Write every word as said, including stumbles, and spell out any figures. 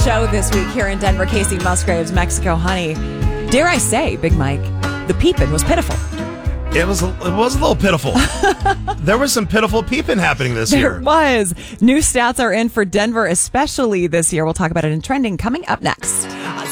show this week here in Denver. Casey Musgraves, Mexico Honey. Dare I say, Big Mike, the peeping was pitiful. It was, it was a little pitiful. There was some pitiful peeping happening this there year. There was. New stats are in for Denver, especially this year. We'll talk about it in trending coming up next.